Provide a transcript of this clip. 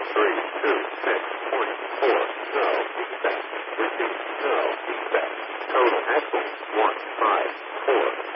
3, 2, 6, point, 4, no, expect, repeat, no, expect, total axle, 1.